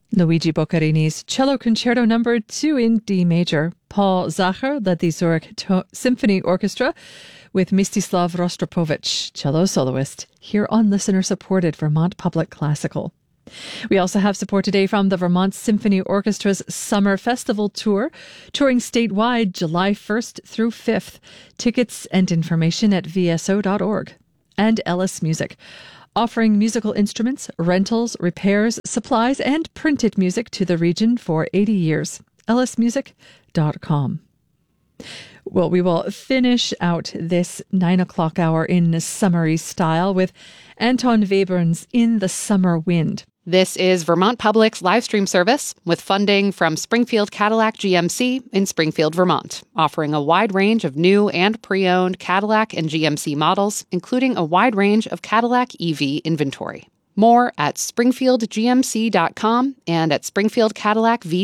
Luigi Boccarini's Cello Concerto No. 2 in D major. Paul Zacher led the Zurich Symphony Orchestra with Mstislav Rostropovich, cello soloist, here on listener-supported Vermont Public Classical. We also have support today from the Vermont Symphony Orchestra's Summer Festival Tour, touring statewide July 1st through 5th. Tickets and information at vso.org. And Ellis Music, offering musical instruments, rentals, repairs, supplies, and printed music to the region for 80 years. ellismusic.com. Well, we will finish out this 9 o'clock hour in summery style with Anton Webern's In the Summer Wind. This is Vermont Public's live stream service with funding from Springfield Cadillac GMC in Springfield, Vermont, offering a wide range of new and pre-owned Cadillac and GMC models, including a wide range of Cadillac EV inventory. More at springfieldgmc.com and at Springfield Cadillac